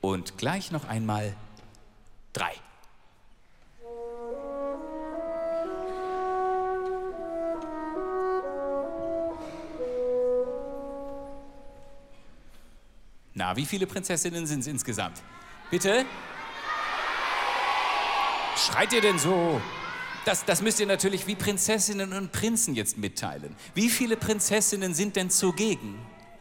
Und gleich noch einmal 3. Na, wie viele Prinzessinnen sind es insgesamt? Bitte? Schreit ihr denn so? Das müsst ihr natürlich wie Prinzessinnen und Prinzen jetzt mitteilen. Wie viele Prinzessinnen sind denn zugegen?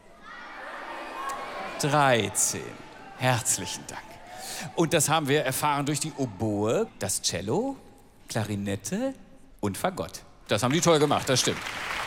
13. Herzlichen Dank. Und das haben wir erfahren durch die Oboe, das Cello, Klarinette und Fagott. Das haben die toll gemacht, das stimmt.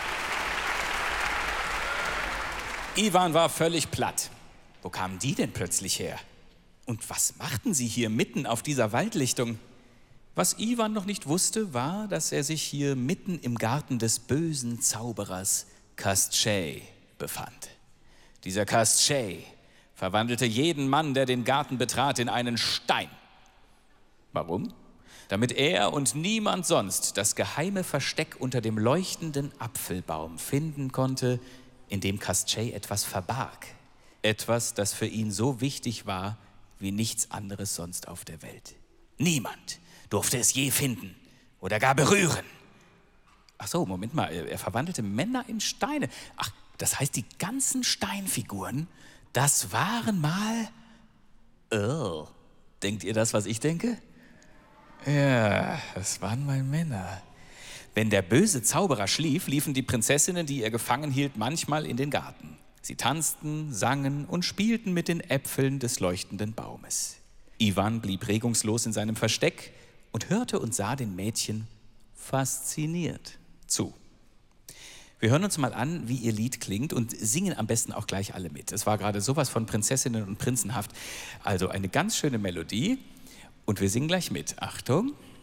Iwan war völlig platt. Wo kamen die denn plötzlich her? Und was machten sie hier mitten auf dieser Waldlichtung? Was Iwan noch nicht wusste, war, dass er sich hier mitten im Garten des bösen Zauberers Kastschei befand. Dieser Kastschei verwandelte jeden Mann, der den Garten betrat, in einen Stein. Warum? Damit er und niemand sonst das geheime Versteck unter dem leuchtenden Apfelbaum finden konnte, in dem Kastschei etwas verbarg. Etwas, das für ihn so wichtig war wie nichts anderes sonst auf der Welt. Niemand durfte es je finden oder gar berühren. Ach so, Moment mal, er verwandelte Männer in Steine. Ach, das heißt, die ganzen Steinfiguren, das waren mal... Oh, denkt ihr das, was ich denke? Ja, das waren mal Männer. Wenn der böse Zauberer schlief, liefen die Prinzessinnen, die er gefangen hielt, manchmal in den Garten. Sie tanzten, sangen und spielten mit den Äpfeln des leuchtenden Baumes. Iwan blieb regungslos in seinem Versteck und hörte und sah den Mädchen fasziniert zu. Wir hören uns mal an, wie ihr Lied klingt und singen am besten auch gleich alle mit. Es war gerade sowas von Prinzessinnen und Prinzenhaft. Also eine ganz schöne Melodie und wir singen gleich mit. Achtung!